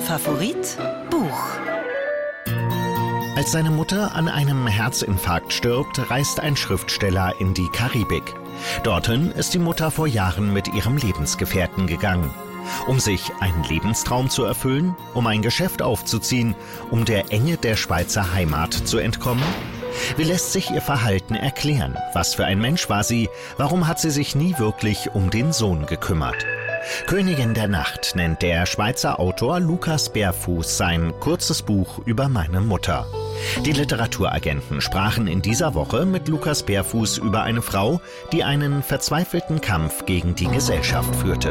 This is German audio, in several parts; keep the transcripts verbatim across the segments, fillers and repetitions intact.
Favorit Buch. Als seine Mutter an einem Herzinfarkt stirbt, reist ein Schriftsteller in die Karibik. Dorthin ist die Mutter vor Jahren mit ihrem Lebensgefährten gegangen. Um sich einen Lebenstraum zu erfüllen, um ein Geschäft aufzuziehen, um der Enge der Schweizer Heimat zu entkommen? Wie lässt sich ihr Verhalten erklären? Was für ein Mensch war sie? Warum hat sie sich nie wirklich um den Sohn gekümmert? Königin der Nacht nennt der Schweizer Autor Lukas Berfuß sein kurzes Buch über meine Mutter. Die Literaturagenten sprachen in dieser Woche mit Lukas Berfuß über eine Frau, die einen verzweifelten Kampf gegen die Gesellschaft führte.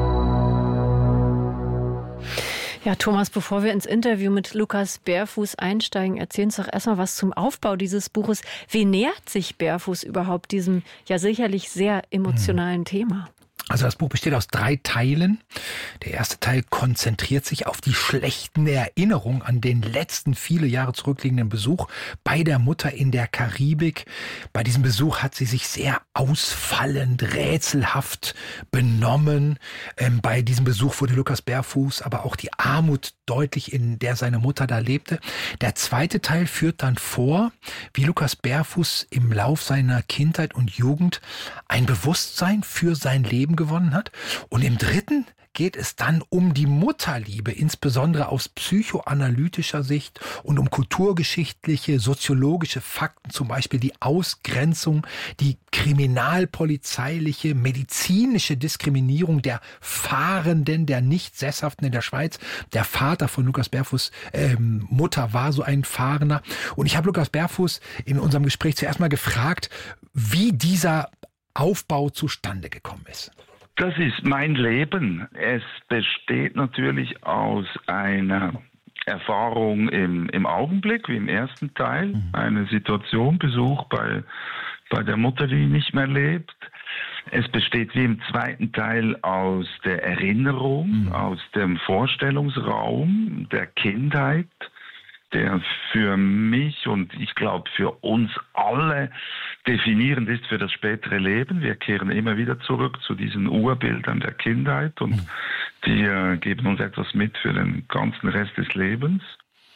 Ja, Thomas, bevor wir ins Interview mit Lukas Berfuß einsteigen, erzählen Sie doch erstmal was zum Aufbau dieses Buches. Wie nähert sich Berfuß überhaupt diesem ja sicherlich sehr emotionalen hm. Thema? Also das Buch besteht aus drei Teilen. Der erste Teil konzentriert sich auf die schlechten Erinnerungen an den letzten viele Jahre zurückliegenden Besuch bei der Mutter in der Karibik. Bei diesem Besuch hat sie sich sehr ausfallend, rätselhaft benommen. Ähm, bei diesem Besuch wurde Lukas Berfuß aber auch die Armut deutlich, in der seine Mutter da lebte. Der zweite Teil führt dann vor, wie Lukas Berfuß im Lauf seiner Kindheit und Jugend ein Bewusstsein für sein Leben gewonnen hat. Und im dritten geht es dann um die Mutterliebe, insbesondere aus psychoanalytischer Sicht und um kulturgeschichtliche, soziologische Fakten, zum Beispiel die Ausgrenzung, die kriminalpolizeiliche, medizinische Diskriminierung der Fahrenden, der Nicht-Sesshaften in der Schweiz. Der Vater von Lukas Berfuß' ähm, Mutter war so ein Fahrender. Und ich habe Lukas Berfuß in unserem Gespräch zuerst mal gefragt, wie dieser Aufbau zustande gekommen ist. Das ist mein Leben. Es besteht natürlich aus einer Erfahrung im, im Augenblick, wie im ersten Teil. Mhm. Eine Situation, Besuch bei, bei der Mutter, die nicht mehr lebt. Es besteht wie im zweiten Teil aus der Erinnerung, mhm. aus dem Vorstellungsraum der Kindheit, der für mich und ich glaube für uns alle definierend ist für das spätere Leben. Wir kehren immer wieder zurück zu diesen Urbildern der Kindheit und die äh, geben uns etwas mit für den ganzen Rest des Lebens.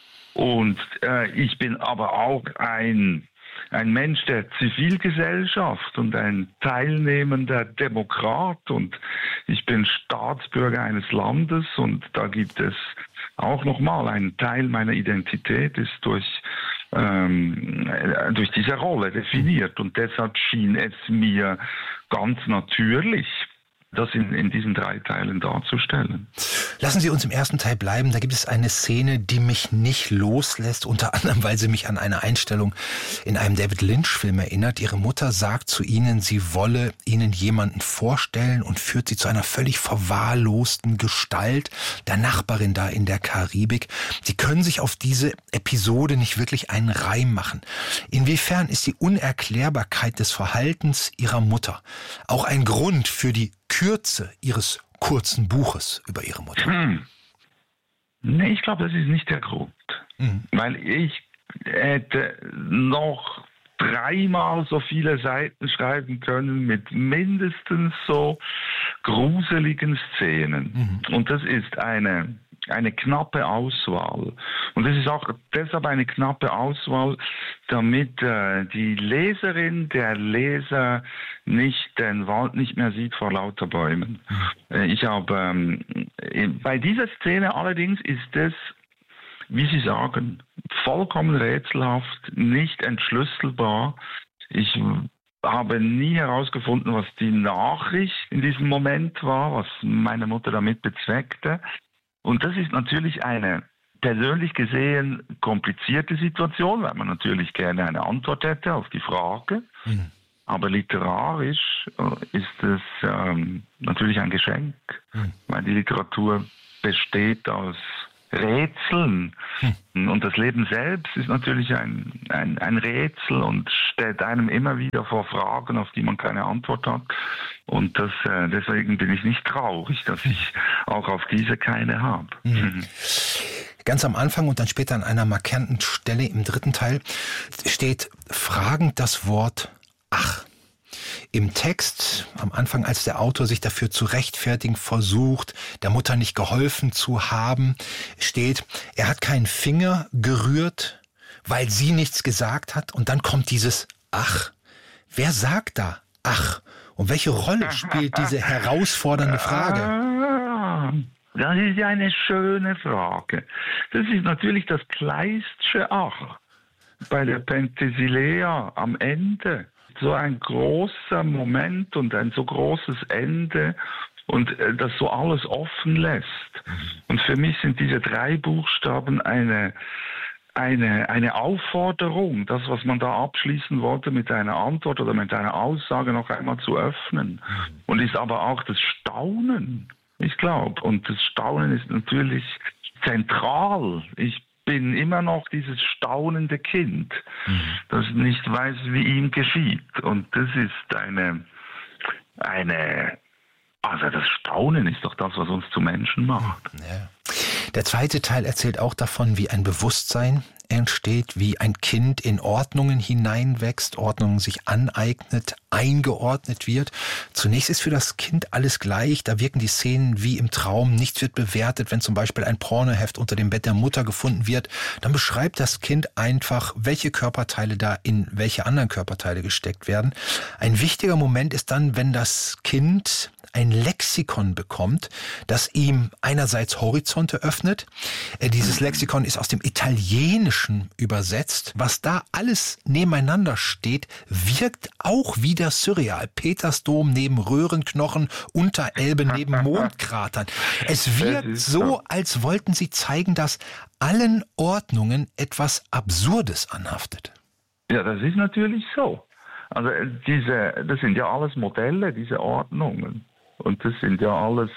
Und äh, ich bin aber auch ein Ein Mensch der Zivilgesellschaft und ein teilnehmender Demokrat und ich bin Staatsbürger eines Landes und da gibt es auch nochmal einen Teil meiner Identität ist durch, ähm, durch diese Rolle definiert und deshalb schien es mir ganz natürlich, das in, in diesen drei Teilen darzustellen. Lassen Sie uns im ersten Teil bleiben. Da gibt es eine Szene, die mich nicht loslässt, unter anderem, weil sie mich an eine Einstellung in einem David Lynch-Film erinnert. Ihre Mutter sagt zu Ihnen, sie wolle Ihnen jemanden vorstellen und führt Sie zu einer völlig verwahrlosten Gestalt, der Nachbarin da in der Karibik. Sie können sich auf diese Episode nicht wirklich einen Reim machen. Inwiefern ist die Unerklärbarkeit des Verhaltens Ihrer Mutter auch ein Grund für die Kürze Ihres kurzen Buches über Ihre Mutter? Hm. Nee, ich glaube, das ist nicht der Grund. Mhm. Weil ich hätte noch dreimal so viele Seiten schreiben können mit mindestens so gruseligen Szenen. Mhm. Und das ist eine, eine knappe Auswahl. Und das ist auch deshalb eine knappe Auswahl, damit äh, die Leserin, der Leser nicht den Wald nicht mehr sieht vor lauter Bäumen. Äh, ich habe ähm, bei dieser Szene allerdings ist es, wie Sie sagen, vollkommen rätselhaft, nicht entschlüsselbar. Ich habe nie herausgefunden, was die Nachricht in diesem Moment war, was meine Mutter damit bezweckte. Und das ist natürlich eine persönlich gesehen komplizierte Situation, weil man natürlich gerne eine Antwort hätte auf die Frage. Mhm. Aber literarisch ist es ähm, natürlich ein Geschenk, mhm. weil die Literatur besteht aus Rätseln. Hm. Und das Leben selbst ist natürlich ein, ein, ein Rätsel und stellt einem immer wieder vor Fragen, auf die man keine Antwort hat. Und das, äh, deswegen bin ich nicht traurig, dass ich auch auf diese keine habe. Hm. Ganz am Anfang und dann später an einer markanten Stelle im dritten Teil steht fragend das Wort ach. Im Text, am Anfang, als der Autor sich dafür zu rechtfertigen versucht, der Mutter nicht geholfen zu haben, steht, er hat keinen Finger gerührt, weil sie nichts gesagt hat. Und dann kommt dieses Ach. Wer sagt da Ach? Und welche Rolle spielt diese herausfordernde Frage? Das ist ja eine schöne Frage. Das ist natürlich das Kleistsche Ach bei der Penthesilea am Ende. So ein großer Moment und ein so großes Ende und das so alles offen lässt. Und für mich sind diese drei Buchstaben eine, eine, eine Aufforderung, das, was man da abschließen wollte, mit einer Antwort oder mit einer Aussage noch einmal zu öffnen. Und ist aber auch das Staunen. Ich glaube, und das Staunen ist natürlich zentral. Ich bin immer noch dieses staunende Kind, mhm. das nicht weiß, wie ihm geschieht. Und das ist eine, eine, also das Staunen ist doch das, was uns zu Menschen macht. Ja. Der zweite Teil erzählt auch davon, wie ein Bewusstsein entsteht, wie ein Kind in Ordnungen hineinwächst, Ordnungen sich aneignet, eingeordnet wird. Zunächst ist für das Kind alles gleich, da wirken die Szenen wie im Traum, nichts wird bewertet, wenn zum Beispiel ein Pornoheft unter dem Bett der Mutter gefunden wird, dann beschreibt das Kind einfach, welche Körperteile da in welche anderen Körperteile gesteckt werden. Ein wichtiger Moment ist dann, wenn das Kind ein Lexikon bekommt, das ihm einerseits Horizonte öffnet. Dieses Lexikon ist aus dem Italienischen übersetzt. Was da alles nebeneinander steht, wirkt auch wieder surreal. Petersdom neben Röhrenknochen, Unterelbe neben Mondkratern. Es wirkt so, als wollten sie zeigen, dass allen Ordnungen etwas Absurdes anhaftet. Ja, das ist natürlich so. Also diese, das sind ja alles Modelle, diese Ordnungen. Und das sind ja alles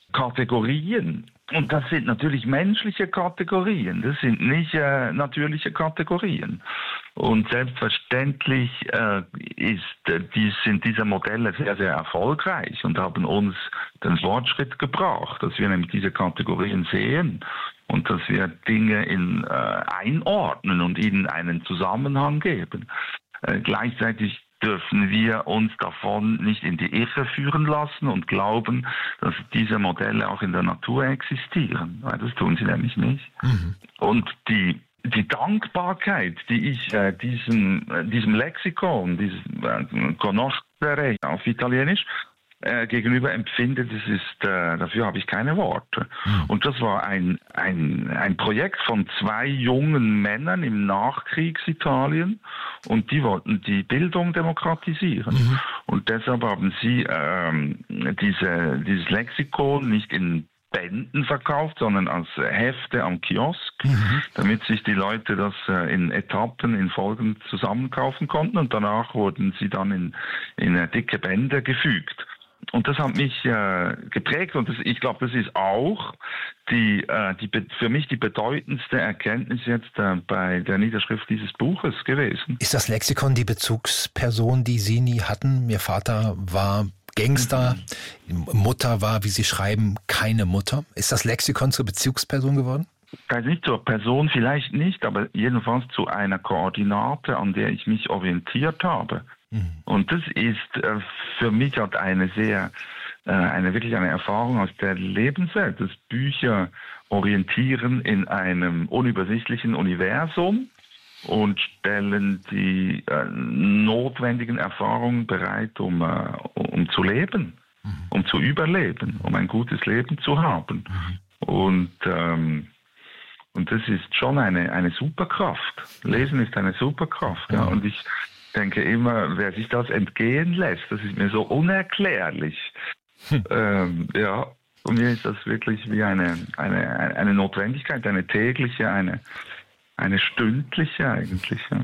Kategorien. Und das sind natürlich menschliche Kategorien. Das sind nicht äh, natürliche Kategorien. Und selbstverständlich äh, ist, äh, die, sind diese Modelle sehr, sehr erfolgreich und haben uns den Fortschritt gebracht, dass wir nämlich diese Kategorien sehen und dass wir Dinge in, äh, einordnen und ihnen einen Zusammenhang geben. Äh, gleichzeitig dürfen wir uns davon nicht in die Irre führen lassen und glauben, dass diese Modelle auch in der Natur existieren. Weil das tun sie nämlich nicht. Mhm. Und die, die Dankbarkeit, die ich äh, diesem, äh, diesem Lexikon, diesem äh, Conoscere auf Italienisch, äh, gegenüber empfinde, das ist, äh, dafür habe ich keine Worte. Mhm. Und das war ein, ein, ein Projekt von zwei jungen Männern im Nachkriegsitalien und die wollten die Bildung demokratisieren. Mhm. Und deshalb haben sie ähm, diese, dieses Lexikon nicht in Bänden verkauft, sondern als Hefte am Kiosk, mhm. damit sich die Leute das äh, in Etappen, in Folgen zusammenkaufen konnten und danach wurden sie dann in, in äh, dicke Bände gefügt. Und das hat mich äh, geprägt und das, ich glaube, das ist auch die, äh, die für mich die bedeutendste Erkenntnis jetzt äh, bei der Niederschrift dieses Buches gewesen. Ist das Lexikon die Bezugsperson, die Sie nie hatten? Ihr Vater war Gangster, mhm. Mutter war, wie Sie schreiben, keine Mutter. Ist das Lexikon zur Bezugsperson geworden? Also nicht zur Person vielleicht nicht, aber jedenfalls zu einer Koordinate, an der ich mich orientiert habe. Und das ist äh, für mich halt eine sehr, äh, eine wirklich eine Erfahrung aus der Lebenswelt, dass Bücher orientieren in einem unübersichtlichen Universum und stellen die äh, notwendigen Erfahrungen bereit, um, äh, um zu leben, mhm. um zu überleben, um ein gutes Leben zu haben. Mhm. Und, ähm, und das ist schon eine, eine Superkraft. Lesen ist eine Superkraft. Ja. Und ich denke immer, wer sich das entgehen lässt, das ist mir so unerklärlich. Hm. Ähm, ja, und mir ist das wirklich wie eine, eine, eine Notwendigkeit, eine tägliche, eine, eine stündliche eigentlich. Ja.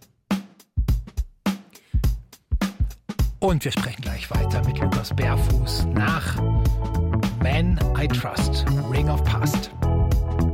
Und wir sprechen gleich weiter mit Lukas Berfuß nach Man I Trust, Ring of Past.